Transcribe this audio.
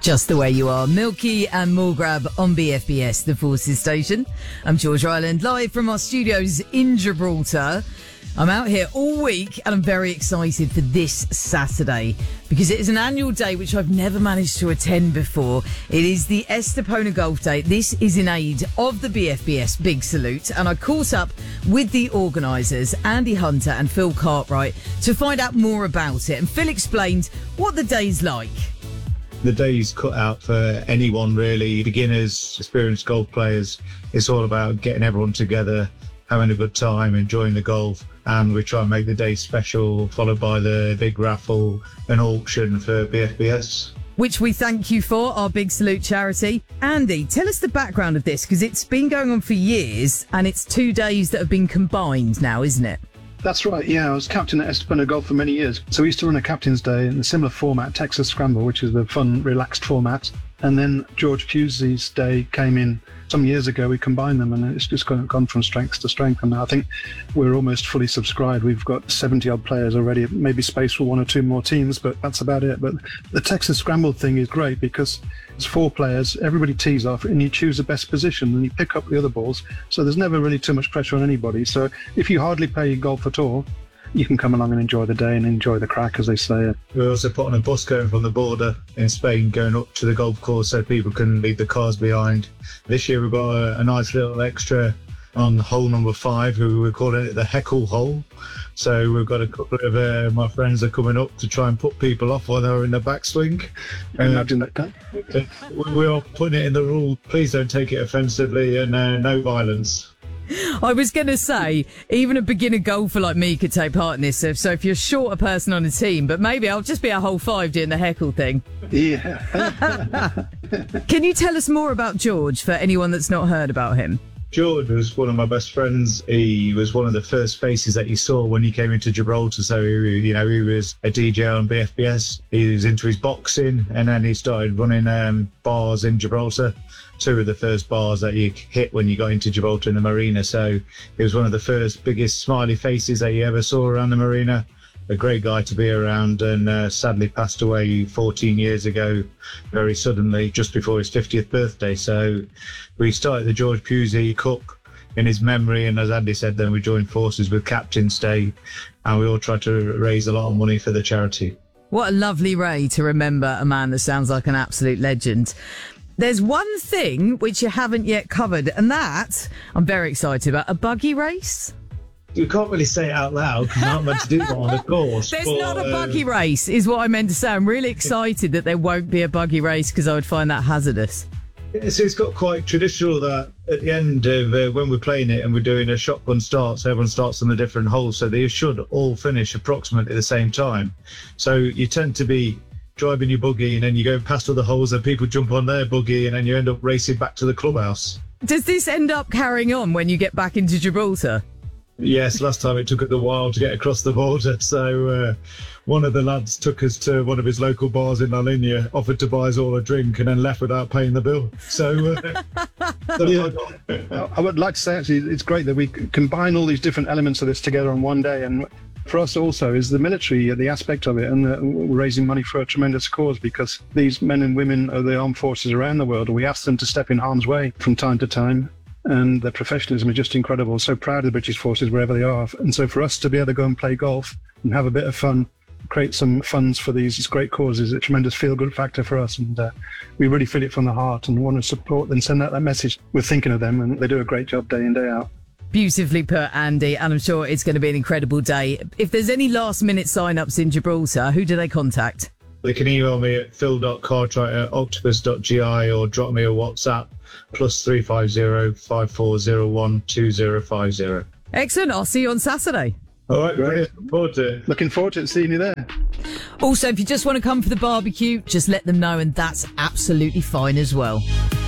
Just the way you are. Milky and Morgrab on BFBS, the Forces station. I'm George Ryland, live from our studios in Gibraltar. I'm out here all week and I'm very excited for this Saturday because it is an annual day which I've never managed to attend before. It is the Estepona Golf Day. This is in aid of the BFBS Big Salute, and I caught up with the organisers, Andy Hunter and Phil Cartwright, to find out more about it. And Phil explained what the day's like. The day's cut out for anyone really, beginners, experienced golf players. It's all about getting everyone together, having a good time, enjoying the golf, and we try and make the day special, followed by the big raffle and auction for BFBS. Which we thank you for, our Big Salute charity. Andy, tell us the background of this, because it's been going on for years and it's 2 days that have been combined now, isn't it? That's right, yeah. I was captain at Estepona Golf for many years. So we used to run a Captain's Day in a similar format, Texas Scramble, which is the fun, relaxed format. And then George Pusey's day came in some years ago. We combined them and it's just gone from strength to strength. And I think we're almost fully subscribed. We've got 70-odd players already, maybe space for one or two more teams, but that's about it. But the Texas Scramble thing is great because it's 4 players, everybody tees off, and you choose the best position and you pick up the other balls. So there's never really too much pressure on anybody. So if you hardly play golf at all, you can come along and enjoy the day and enjoy the crack, as they say. We're also putting a bus going from the border in Spain, going up to the golf course so people can leave the cars behind. This year we've got a nice little extra on hole number 5, who we're calling it the heckle hole. So we've got a couple of my friends are coming up to try and put people off while they're in the backswing. Imagine that. We are putting it in the rule, please don't take it offensively, and no violence. I was going to say, even a beginner golfer like me could take part in this. So if you're a shorter person on a team, but maybe I'll just be a hole 5 doing the heckle thing. Yeah. Can you tell us more about George for anyone that's not heard about him? George was one of my best friends. He was one of the first faces that you saw when he came into Gibraltar. So, he was a DJ on BFBS. He was into his boxing, and then he started running bars in Gibraltar. 2 of the first bars that you hit when you got into Gibraltar in the marina. So he was one of the first biggest smiley faces that you ever saw around the marina. A great guy to be around, and sadly passed away 14 years ago, very suddenly, just before his 50th birthday. So we started the George Pusey Cup in his memory, and as Andy said, then we joined forces with Captain's Day, and we all tried to raise a lot of money for the charity. What a lovely way to remember a man that sounds like an absolute legend. There's one thing which you haven't yet covered, and that I'm very excited about, a buggy race. You can't really say it out loud because you're not meant to do that on the course. There's not a buggy race, is what I meant to say. I'm really excited that there won't be a buggy race because I would find that hazardous. So it's got quite traditional that at the end of when we're playing it and we're doing a shotgun start, so everyone starts on a different hole, so they should all finish approximately the same time. So you tend to be driving your buggy and then you go past other holes and people jump on their buggy and then you end up racing back to the clubhouse. Does this end up carrying on when you get back into Gibraltar? Yes, last time it took us a while to get across the border. So one of the lads took us to one of his local bars in La Linea, offered to buy us all a drink and then left without paying the bill. So I would like to say, actually, it's great that we combine all these different elements of this together on one day. And for us also is the military, the aspect of it, and raising money for a tremendous cause, because these men and women of the armed forces around the world, we ask them to step in harm's way from time to time. And their professionalism is just incredible. So proud of the British forces wherever they are. And so for us to be able to go and play golf and have a bit of fun, create some funds for these great causes, a tremendous feel-good factor for us. And we really feel it from the heart and want to support them, send out that message. We're thinking of them, and they do a great job day in, day out. Beautifully put, Andy, and I'm sure it's going to be an incredible day. If there's any last-minute sign-ups in Gibraltar, who do they contact? They can email me at phil.cartwright@octopus.gi or drop me a WhatsApp, +350 5401 2050. Excellent. I'll see you on Saturday. All right, great. Looking forward to seeing you there. Also, if you just want to come for the barbecue, just let them know, and that's absolutely fine as well.